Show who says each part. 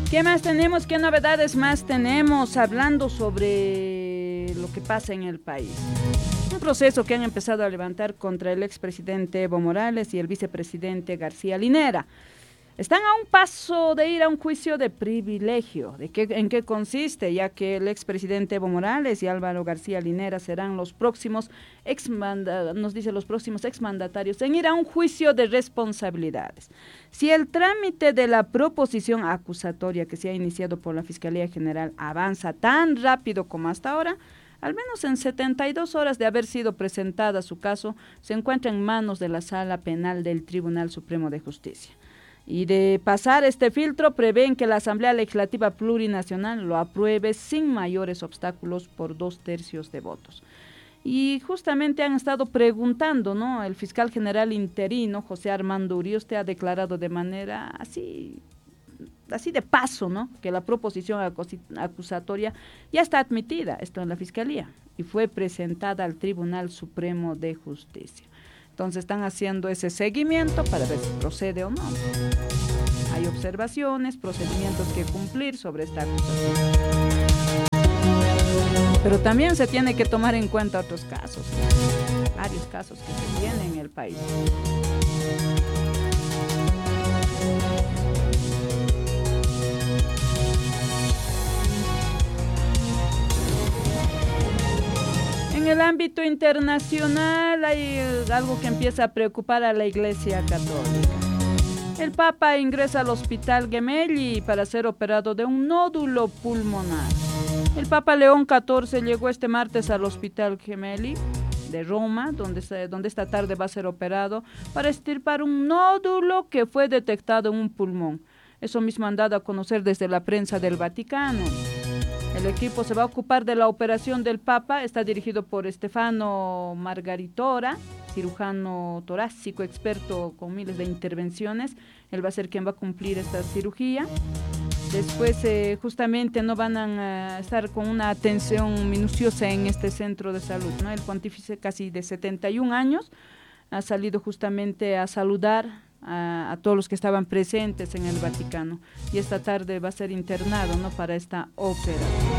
Speaker 1: ¿Qué más tenemos? ¿Qué novedades más tenemos hablando sobre lo que pasa en el país? Un proceso que han empezado a levantar contra el expresidente Evo Morales y el vicepresidente García Linera. Están a un paso de ir a un juicio de privilegio. ¿En qué consiste? Ya que el expresidente Evo Morales y Álvaro García Linera serán los próximos exmandatarios en ir a un juicio de responsabilidades. Si el trámite de la proposición acusatoria que se ha iniciado por la Fiscalía General avanza tan rápido como hasta ahora, al menos en 72 horas de haber sido presentada su caso, se encuentra en manos de la Sala Penal del Tribunal Supremo de Justicia. Y de pasar este filtro, prevén que la Asamblea Legislativa Plurinacional lo apruebe sin mayores obstáculos por 2/3 de votos. Y justamente han estado preguntando, ¿no? El fiscal general interino, José Armando Urioste, ha declarado de manera así de paso, ¿no? Que la proposición acusatoria ya está admitida, esto en la Fiscalía, y fue presentada al Tribunal Supremo de Justicia. Entonces están haciendo ese seguimiento para ver si procede o no. Hay observaciones, procedimientos que cumplir sobre esta acusación. Pero también se tiene que tomar en cuenta otros casos, varios casos que se tienen en el país. En el ámbito internacional hay algo que empieza a preocupar a la Iglesia Católica. El Papa ingresa al Hospital Gemelli para ser operado de un nódulo pulmonar. El Papa León XIV llegó este martes al Hospital Gemelli de Roma, donde esta tarde va a ser operado para extirpar un nódulo que fue detectado en un pulmón. Eso mismo han dado a conocer desde la prensa del Vaticano. El equipo se va a ocupar de la operación del Papa, está dirigido por Stefano Margaritora, cirujano torácico, experto con miles de intervenciones. Él va a ser quien va a cumplir esta cirugía. Después justamente no van a estar con una atención minuciosa en este centro de salud, ¿no? El pontífice, casi de 71 años, ha salido justamente a saludar a todos los que estaban presentes en el Vaticano, y esta tarde va a ser internado, ¿no? Para esta ópera.